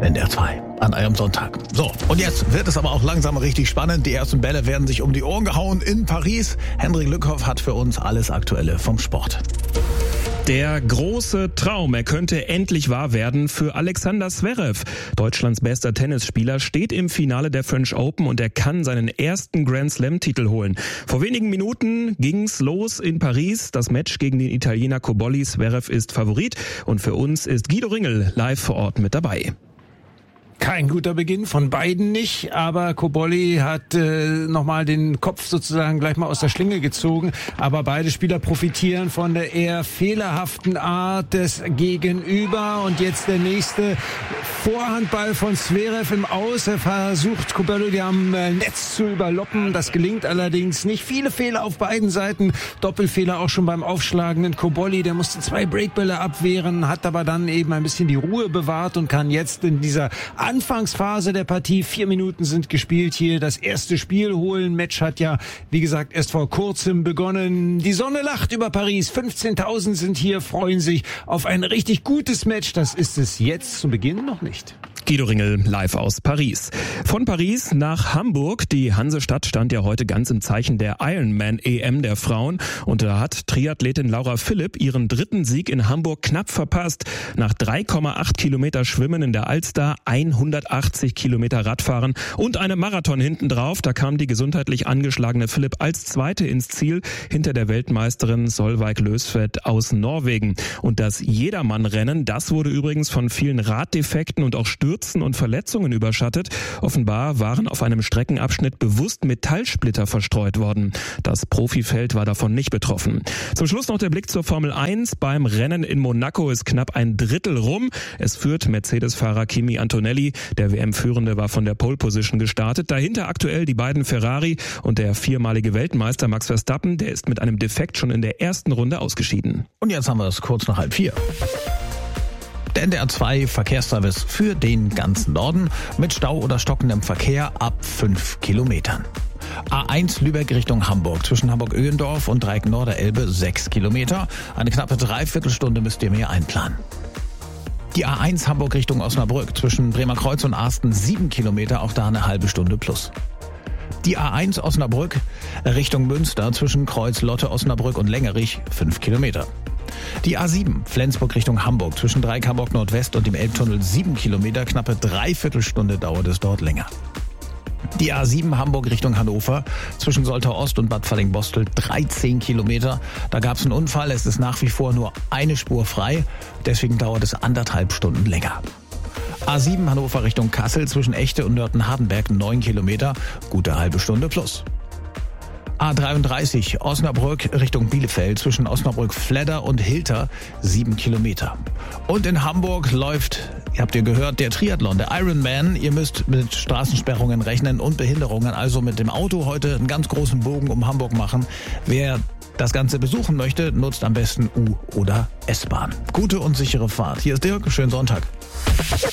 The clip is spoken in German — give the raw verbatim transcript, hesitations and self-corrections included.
N D R zwei an einem Sonntag. So, und jetzt wird es aber auch langsam richtig spannend. Die ersten Bälle werden sich um die Ohren gehauen in Paris. Hendrik Lückhoff hat für uns alles Aktuelle vom Sport. Der große Traum, er könnte endlich wahr werden für Alexander Zverev. Deutschlands bester Tennisspieler steht im Finale der French Open und er kann seinen ersten Grand Slam-Titel holen. Vor wenigen Minuten ging's los in Paris. Das Match gegen den Italiener Cobolli. Zverev ist Favorit und für uns ist Guido Ringel live vor Ort mit dabei. Kein guter Beginn, von beiden nicht, aber Cobolli hat äh, nochmal den Kopf sozusagen gleich mal aus der Schlinge gezogen, aber beide Spieler profitieren von der eher fehlerhaften Art des Gegenüber und jetzt der nächste Vorhandball von Zverev im Aus. Er versucht Cobolli am Netz zu überloppen, das gelingt allerdings nicht. Viele Fehler auf beiden Seiten, Doppelfehler auch schon beim aufschlagenden Cobolli, der musste zwei Breakbälle abwehren, hat aber dann eben ein bisschen die Ruhe bewahrt und kann jetzt in dieser Anfangsphase der Partie, vier Minuten sind gespielt hier, das erste Spiel holen. Match hat ja, wie gesagt, erst vor kurzem begonnen. Die Sonne lacht über Paris, fünfzehntausend sind hier, freuen sich auf ein richtig gutes Match. Das ist es jetzt zu Beginn noch nicht. Guido Ringel live aus Paris. Von Paris nach Hamburg. Die Hansestadt stand ja heute ganz im Zeichen der Ironman-E M der Frauen. Und da hat Triathletin Laura Philipp ihren dritten Sieg in Hamburg knapp verpasst. Nach drei Komma acht Kilometer Schwimmen in der Alster, hundertachtzig Kilometer Radfahren und einem Marathon hinten drauf. Da kam die gesundheitlich angeschlagene Philipp als Zweite ins Ziel hinter der Weltmeisterin Solveig Løsfeld aus Norwegen. Und das Jedermann-Rennen, das wurde übrigens von vielen Raddefekten und auch Stürzen und Verletzungen überschattet. Offenbar waren auf einem Streckenabschnitt bewusst Metallsplitter verstreut worden. Das Profifeld war davon nicht betroffen. Zum Schluss noch der Blick zur Formel eins. Beim Rennen in Monaco ist knapp ein Drittel rum. Es führt Mercedes-Fahrer Kimi Antonelli. Der W M-Führende war von der Pole Position gestartet. Dahinter aktuell die beiden Ferrari und der viermalige Weltmeister Max Verstappen. Der ist mit einem Defekt schon in der ersten Runde ausgeschieden. Und jetzt haben wir es kurz nach halb vier. Der N D R zwei Verkehrsservice für den ganzen Norden mit Stau oder stockendem Verkehr ab fünf Kilometern. A eins Lübeck Richtung Hamburg, zwischen Hamburg-Öhendorf und Dreieck Norderelbe sechs Kilometer. Eine knappe Dreiviertelstunde müsst ihr mir einplanen. Die A eins Hamburg Richtung Osnabrück, zwischen Bremerkreuz und Arsten sieben Kilometer, auch da eine halbe Stunde plus. Die A eins Osnabrück Richtung Münster, zwischen Kreuz Lotte, Osnabrück und Längerich fünf Kilometer. Die A sieben Flensburg Richtung Hamburg, zwischen Dreieck Hamburg Nordwest und dem Elbtunnel sieben Kilometer, knappe Dreiviertelstunde dauert es dort länger. Die A sieben Hamburg Richtung Hannover, zwischen Soltau Ost und Bad Fallingbostel dreizehn Kilometer. Da gab es einen Unfall, es ist nach wie vor nur eine Spur frei, deswegen dauert es anderthalb Stunden länger. A sieben Hannover Richtung Kassel, zwischen Echte und Nörten-Hardenberg neun Kilometer, gute halbe Stunde plus. A dreiunddreißig Osnabrück Richtung Bielefeld, zwischen Osnabrück-Fledder und Hilter sieben Kilometer. Und in Hamburg läuft, ihr habt ihr gehört, der Triathlon, der Ironman. Ihr müsst mit Straßensperrungen rechnen und Behinderungen, also mit dem Auto heute einen ganz großen Bogen um Hamburg machen. Wer das Ganze besuchen möchte, nutzt am besten U- oder S-Bahn. Gute und sichere Fahrt. Hier ist Dirk, schönen Sonntag.